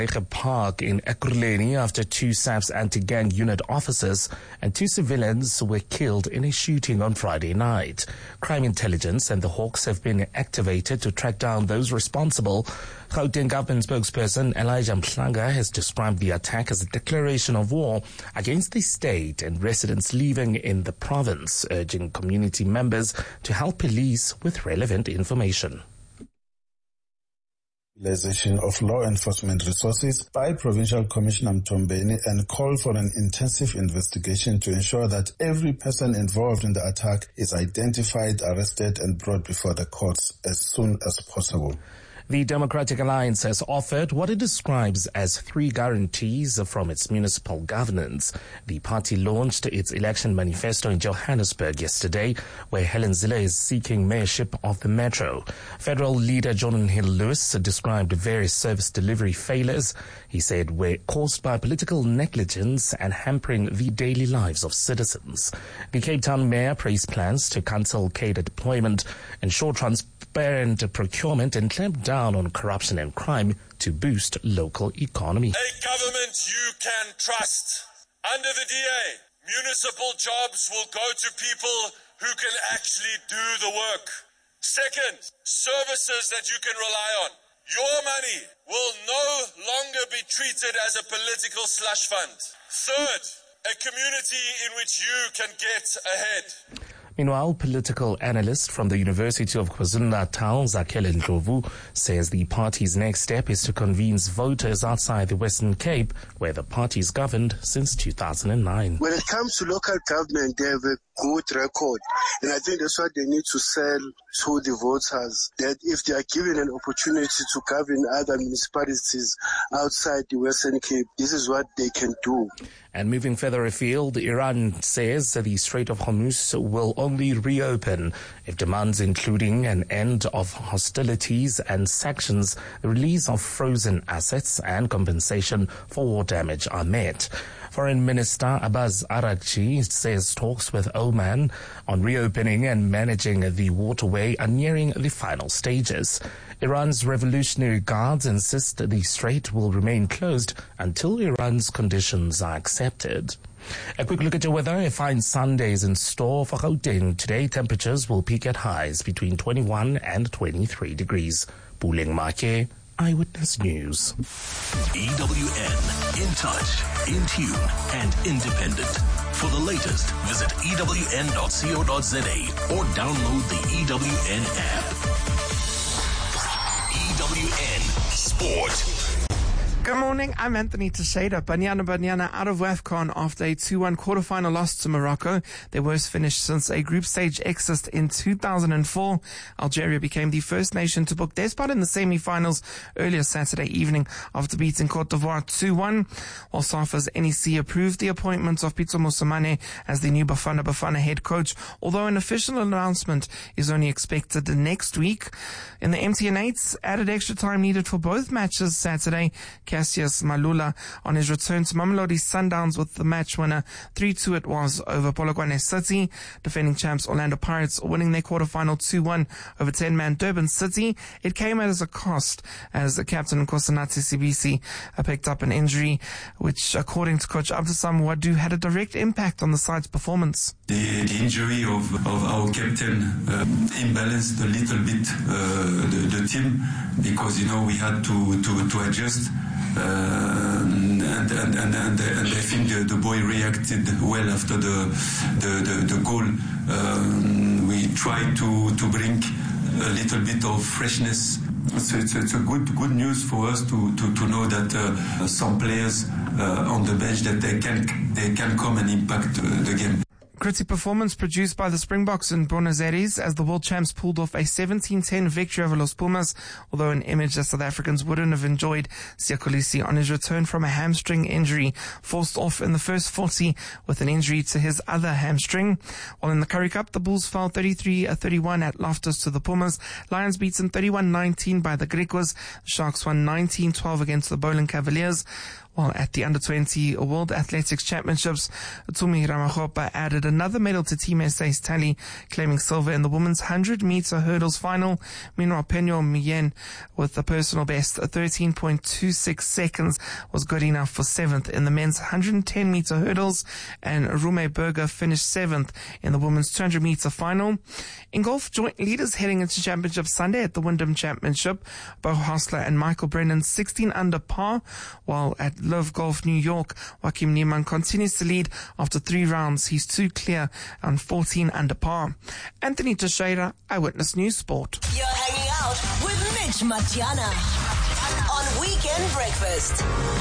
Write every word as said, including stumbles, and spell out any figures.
Park in Ekurhuleni after two S A F's anti-gang unit officers and two civilians were killed in a shooting on Friday night. Crime intelligence and the Hawks have been activated to track down those responsible. Gauteng government spokesperson Elijah Mhlanga has described the attack as a declaration of war against the state and residents living in the province, urging community members to help police with relevant information. Mobilization of law enforcement resources by Provincial Commissioner Mtombeni and call for an intensive investigation to ensure that every person involved in the attack is identified, arrested and brought before the courts as soon as possible. The Democratic Alliance has offered what it describes as three guarantees from its municipal governance. The party launched its election manifesto in Johannesburg yesterday, where Helen Zille is seeking mayorship of the metro. Federal leader Jordan Hill-Lewis described various service delivery failures, he said, were caused by political negligence and hampering the daily lives of citizens. The Cape Town mayor praised plans to cancel cadre deployment, ensure transparent procurement and clamp down on corruption and crime to boost local economy. A government you can trust. Under the D A, municipal jobs will go to people who can actually do the work. Second, services that you can rely on. Your money will no longer be treated as a political slush fund. Third, a community in which you can get ahead. Meanwhile, political analyst from the University of KwaZulu-Natal, Zakhele Ndlovu, says the party's next step is to convince voters outside the Western Cape, where the party is governed since two thousand nine. When it comes to local government, they have a good record, and I think that's what they need to sell to the voters, that if they are given an opportunity to govern other municipalities outside the Western Cape, this is what they can do. And moving further afield, Iran says the Strait of Hormuz will only reopen if demands including an end of hostilities and sanctions, the release of frozen assets and compensation for war damage are met. Foreign Minister Abbas Araghchi says talks with Oman on reopening and managing the waterway are nearing the final stages. Iran's Revolutionary Guards insist the strait will remain closed until Iran's conditions are accepted. A quick look at your weather. A fine Sunday is in store for Gauteng. Today, temperatures will peak at highs between twenty-one and twenty-three degrees. Puleng Make, Eyewitness News. E W N, in touch, in tune, and independent. For the latest, visit E W N dot co dot za or download the E W N app. E W N Sport. Good morning, I'm Anthony Teixeira. Banyana Banyana out of WAFCON after a two one quarterfinal loss to Morocco. Their worst finish since a group stage exit in two thousand four. Algeria became the first nation to book their spot in the semi-finals earlier Saturday evening after beating Cote d'Ivoire two one. While SAFA's N E C approved the appointment of Pitso Mosimane as the new Bafana Bafana head coach, although an official announcement is only expected next week. In the M T N eights, added extra time needed for both matches Saturday. Cassius Malula on his return to Mamelodi Sundowns with the match winner. three two it was over Polokwane City. Defending champs Orlando Pirates winning their quarterfinal two one over ten-man Durban City. It came at a cost as the captain Nkosinathi Sibisi picked up an injury, which according to coach Abdusam Wadu had a direct impact on the side's performance. The, the injury of, of our captain uh, imbalanced a little bit uh, the, the team because, you know, we had to, to, to adjust. Uh, and, and, and, and, and I think the, the boy reacted well after the the, the, the goal. Um, we tried to, to bring a little bit of freshness. So it's, it's a good good news for us to, to, to know that uh, some players uh, on the bench that they can they can come and impact uh, the game. Critic performance produced by the Springboks in Buenos Aires as the world champs pulled off a seventeen ten victory over Los Pumas, although an image that South Africans wouldn't have enjoyed. Siya Kolisi on his return from a hamstring injury, forced off in the first forty with an injury to his other hamstring. While in the Currie Cup, the Bulls fell thirty-three thirty-one at Loftus to the Pumas. Lions beaten thirty-one nineteen by the Griquas. Sharks won nineteen twelve against the Boland Cavaliers. While at the under twenty World Athletics Championships, Tumi Ramagopa added another medal to Team S A's tally, claiming silver in the women's one hundred meter hurdles final. Meanwhile, Penyo Mien, with the personal best, thirteen point two six seconds, was good enough for seventh in the men's one hundred ten meter hurdles, and Rume Berger finished seventh in the women's two hundred meter final. In golf, joint leaders heading into championship Sunday at the Wyndham Championship, Bo Hostler and Michael Brennan sixteen under par, while at Live Golf New York, Joaquim Niemann continues to lead after three rounds. He's two clear on fourteen under par. Anthony Teixeira, Eyewitness News Sport. You're hanging out with Mitch Matiana on Weekend Breakfast.